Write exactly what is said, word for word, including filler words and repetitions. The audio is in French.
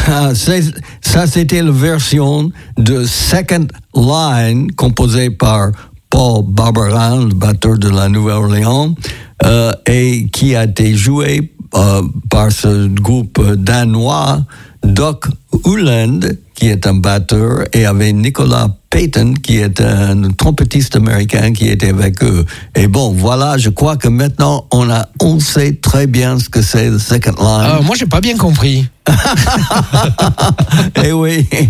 c'est, ça, c'était la version de Second Line composée par Paul Barbarin, le batteur de la Nouvelle-Orléans, euh, et qui a été joué euh, par ce groupe danois, Doc Uland, qui est un batteur, et avec Nicolas Payton, qui est un trompettiste américain qui était avec eux. Et bon, voilà, je crois que maintenant, on a, on sait très bien ce que c'est le Second Line. Euh, moi, j'ai pas bien compris. Eh oui.